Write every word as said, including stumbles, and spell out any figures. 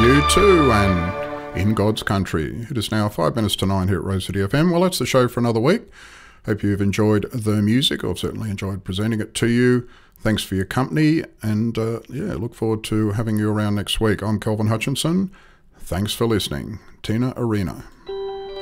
U two and In God's Country. It is now five minutes to nine here at Rose City F M. Well, that's the show for another week. Hope you've enjoyed the music. I've certainly enjoyed presenting it to you. Thanks for your company, and uh, yeah, look forward to having you around next week. I'm Kelvin Hutchinson. Thanks for listening. Tina Arena.